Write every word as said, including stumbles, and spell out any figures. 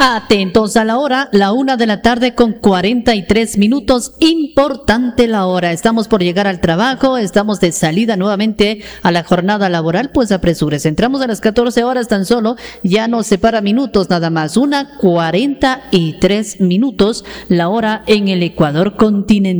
Atentos a la hora, la una de la tarde con cuarenta y tres minutos. Importante la hora. Estamos por llegar al trabajo, estamos de salida nuevamente a la jornada laboral, pues apresúrese. Entramos a las catorce horas tan solo, ya nos separa minutos nada más. Una cuarenta y tres minutos, la hora en el Ecuador continental.